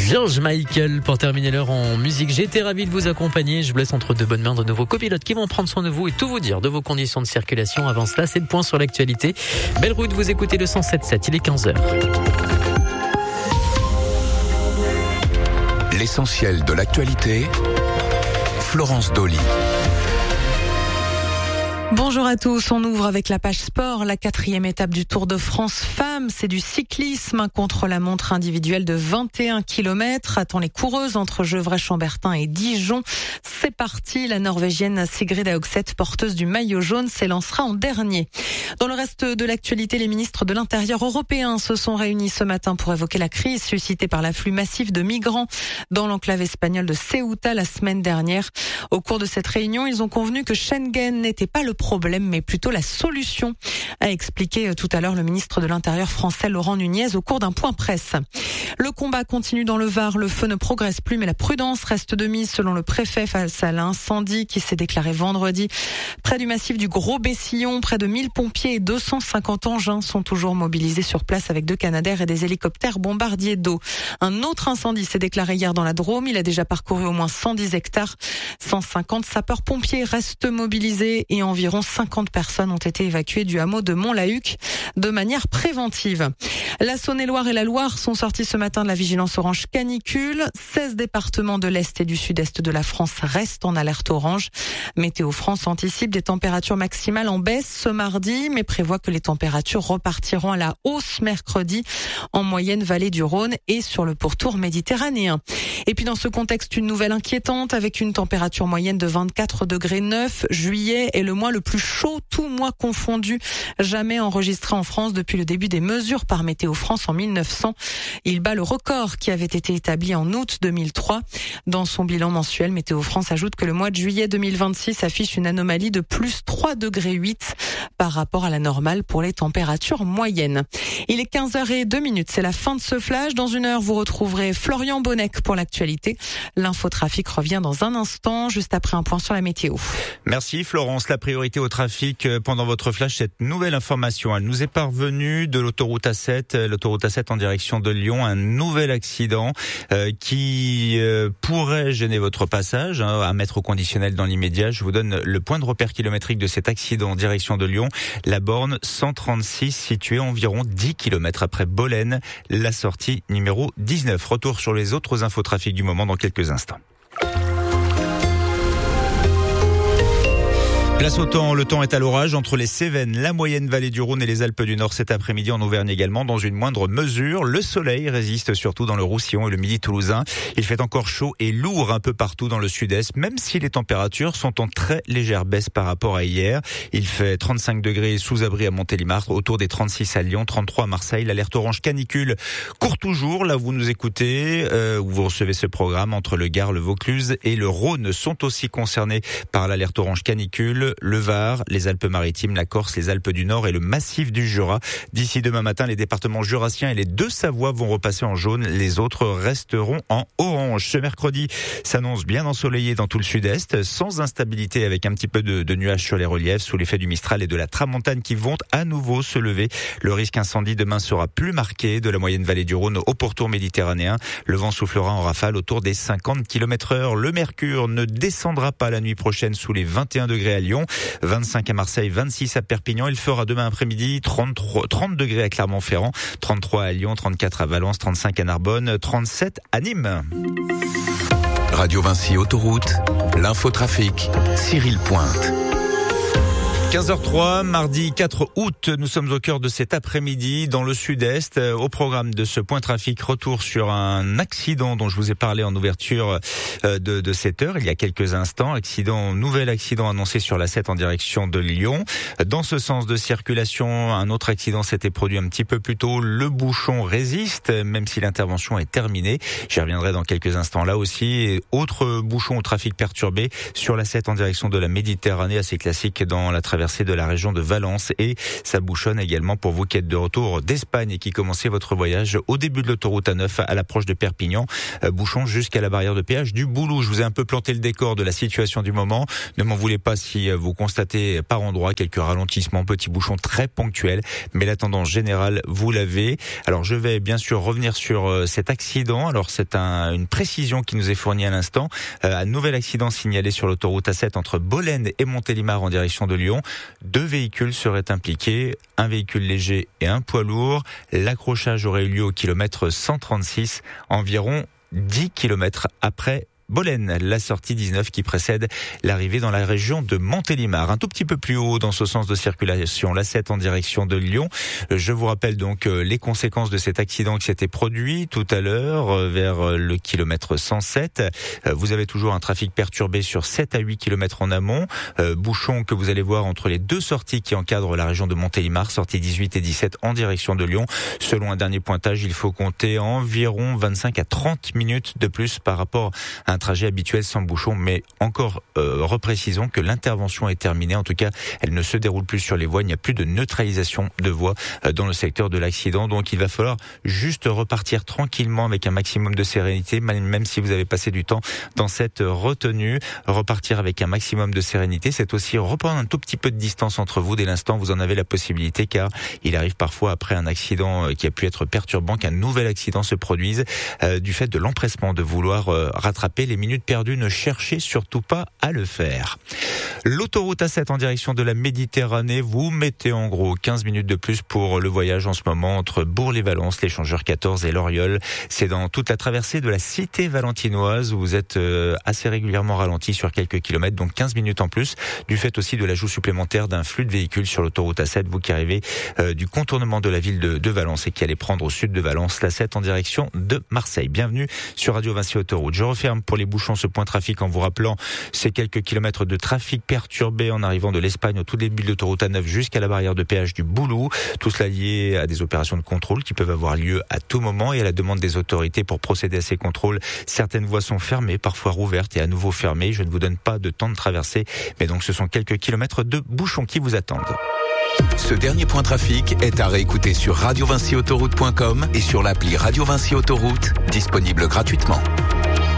George Michael pour terminer l'heure en musique. J'ai été ravi de vous accompagner. Je vous laisse entre de bonnes mains de nouveaux copilotes qui vont prendre soin de vous et tout vous dire de vos conditions de circulation. Avant cela, c'est le point sur l'actualité. Belle route, vous écoutez le 107.7, il est 15h. L'essentiel de l'actualité, Florence Dolly. Bonjour à tous, on ouvre avec la page sport, la 4e étape du Tour de France femmes, c'est du cyclisme, contre-la-montre individuelle de 21 km, attend les coureuses entre Gevrey-Chambertin et Dijon. C'est parti, la Norvégienne Sigrid Haugset, porteuse du maillot jaune, s'élancera en dernier. Dans le reste de l'actualité, les ministres de l'Intérieur européens se sont réunis ce matin pour évoquer la crise suscitée par l'afflux massif de migrants dans l'enclave espagnole de Ceuta la semaine dernière. Au cours de cette réunion, ils ont convenu que Schengen n'était pas le problème, mais plutôt la solution, a expliqué tout à l'heure le ministre de l'Intérieur français Laurent Nunez au cours d'un point presse. Le combat continue dans le Var, le feu ne progresse plus, mais la prudence reste de mise selon le préfet face à l'incendie qui s'est déclaré vendredi. Près du massif du Gros-Bessillon, près de 1000 pompiers et 250 engins sont toujours mobilisés sur place avec 2 Canadair et des hélicoptères bombardiers d'eau. Un autre incendie s'est déclaré hier dans la Drôme, il a déjà parcouru au moins 110 hectares. 150 sapeurs-pompiers restent mobilisés et environ 50 personnes ont été évacuées du hameau de Mont-la-Huc de manière préventive. La Saône-et-Loire et la Loire sont sortis ce matin de la vigilance orange canicule. 16 départements de l'Est et du Sud-Est de la France restent en alerte orange. Météo France anticipe des températures maximales en baisse ce mardi, mais prévoit que les températures repartiront à la hausse mercredi, en moyenne vallée du Rhône et sur le pourtour méditerranéen. Et puis dans ce contexte, une nouvelle inquiétante avec une température moyenne de 24,9 degrés. Juillet est le mois le plus chaud, tout mois confondu, jamais enregistré en France depuis le début des mesures par Météo France en 1900. Il bat le record qui avait été établi en août 2003. Dans son bilan mensuel, Météo France ajoute que le mois de juillet 2026 affiche une anomalie de plus 3,8 degrés par rapport à la normale pour les températures moyennes. Il est 15h02, c'est la fin de ce flash. Dans une heure, vous retrouverez Florian Bonnec pour l'actualité. L'infotrafic revient dans un instant, juste après un point sur la météo. Merci Florence. La priorité au trafic pendant votre flash, cette nouvelle information, elle nous est parvenue de l'autoroute A7. L'autoroute A7 en direction de Lyon, un nouvel accident qui pourrait gêner votre passage, à mettre au conditionnel dans l'immédiat. Je vous donne le point de repère kilométrique de cet accident en direction de Lyon. La borne 136 située environ 10 km après Bolène, la sortie numéro 19. Retour sur les autres infotrafics du moment dans quelques instants. Place au temps, le temps est à l'orage entre les Cévennes, la moyenne vallée du Rhône et les Alpes du Nord cet après-midi en Auvergne également dans une moindre mesure. Le soleil résiste surtout dans le Roussillon et le Midi toulousain. Il fait encore chaud et lourd un peu partout dans le sud-est, même si les températures sont en très légère baisse par rapport à hier. Il fait 35 degrés sous abri à Montélimar, autour des 36 à Lyon, 33 à Marseille. L'alerte orange canicule court toujours, là où vous nous écoutez, où vous recevez ce programme entre le Gard, le Vaucluse et le Rhône sont aussi concernés par l'alerte orange canicule. Le Var, les Alpes-Maritimes, la Corse, les Alpes du Nord et le massif du Jura. D'ici demain matin, les départements jurassiens et les 2 Savoies vont repasser en jaune. Les autres resteront en orange. Ce mercredi s'annonce bien ensoleillé dans tout le sud-est, sans instabilité avec un petit peu de nuages sur les reliefs sous l'effet du Mistral et de la Tramontane qui vont à nouveau se lever. Le risque incendie demain sera plus marqué de la moyenne vallée du Rhône au pourtour méditerranéen. Le vent soufflera en rafale autour des 50 km/h. Le mercure ne descendra pas la nuit prochaine sous les 21 degrés à Lyon. 25 à Marseille, 26 à Perpignan. Il fera demain après-midi 30 degrés à Clermont-Ferrand, 33 à Lyon, 34 à Valence, 35 à Narbonne, 37 à Nîmes. Radio Vinci Autoroute, l'infotrafic, Cyril Pointe. 15h03, mardi 4 août, nous sommes au cœur de cet après-midi dans le sud-est. Au programme de ce point trafic, retour sur un accident dont je vous ai parlé en ouverture de cette heure il y a quelques instants. Nouvel accident annoncé sur la 7 en direction de Lyon. Dans ce sens de circulation, un autre accident s'était produit un petit peu plus tôt. Le bouchon résiste, même si l'intervention est terminée. J'y reviendrai dans quelques instants là aussi. Et autre bouchon au trafic perturbé sur la 7 en direction de la Méditerranée, assez classique dans la traversée traversée de la région de Valence et ça bouchonne également pour vous qui êtes de retour d'Espagne et qui commencez votre voyage au début de l'autoroute A9 à l'approche de Perpignan. Bouchon jusqu'à la barrière de péage du Boulou. Je vous ai un peu planté le décor de la situation du moment. Ne m'en voulez pas si vous constatez par endroits quelques ralentissements, petits bouchons très ponctuels, mais la tendance générale, vous l'avez. Alors je vais bien sûr revenir sur cet accident. Alors c'est une précision qui nous est fournie à l'instant. Un nouvel accident signalé sur l'autoroute A7 entre Bolène et Montélimar en direction de Lyon. 2 véhicules seraient impliqués, un véhicule léger et un poids lourd. L'accrochage aurait eu lieu au kilomètre 136, environ 10 km après Bolène, la sortie 19 qui précède l'arrivée dans la région de Montélimar. Un tout petit peu plus haut dans ce sens de circulation, la 7 en direction de Lyon. Je vous rappelle donc les conséquences de cet accident qui s'était produit tout à l'heure vers le kilomètre 107. Vous avez toujours un trafic perturbé sur 7 à 8 km en amont. Bouchon que vous allez voir entre les 2 sorties qui encadrent la région de Montélimar, sorties 18 et 17 en direction de Lyon. Selon un dernier pointage, il faut compter environ 25 à 30 minutes de plus par rapport à un trajet habituel sans bouchon, mais encore reprécisons que l'intervention est terminée. En tout cas, elle ne se déroule plus sur les voies. Il n'y a plus de neutralisation de voies dans le secteur de l'accident. Donc, il va falloir juste repartir tranquillement avec un maximum de sérénité, même si vous avez passé du temps dans cette retenue. Repartir avec un maximum de sérénité, c'est aussi reprendre un tout petit peu de distance entre vous. Dès l'instant, vous en avez la possibilité, car il arrive parfois après un accident qui a pu être perturbant qu'un nouvel accident se produise du fait de l'empressement de vouloir rattraper les minutes perdues. Ne cherchez surtout pas à le faire. L'autoroute A7 en direction de la Méditerranée, vous mettez en gros 15 minutes de plus pour le voyage en ce moment entre Bourg-les-Valences, l'échangeur 14 et l'Oriole. C'est dans toute la traversée de la cité valentinoise où vous êtes assez régulièrement ralenti sur quelques kilomètres, donc 15 minutes en plus, du fait aussi de l'ajout supplémentaire d'un flux de véhicules sur l'autoroute A7, vous qui arrivez du contournement de la ville de Valence et qui allez prendre au sud de Valence, la 7 en direction de Marseille. Bienvenue sur Radio Vinci Autoroute. Je referme pour les bouchons ce point trafic en vous rappelant ces quelques kilomètres de trafic perturbé en arrivant de l'Espagne au tout début de l'autoroute A9 jusqu'à la barrière de péage du Boulou. Tout cela lié à des opérations de contrôle qui peuvent avoir lieu à tout moment et à la demande des autorités pour procéder à ces contrôles. Certaines voies sont fermées, parfois rouvertes et à nouveau fermées. Je ne vous donne pas de temps de traverser, mais donc ce sont quelques kilomètres de bouchons qui vous attendent. Ce dernier point trafic est à réécouter sur radiovinciautoroute.com et sur l'appli Radio Vinci Autoroute, disponible gratuitement.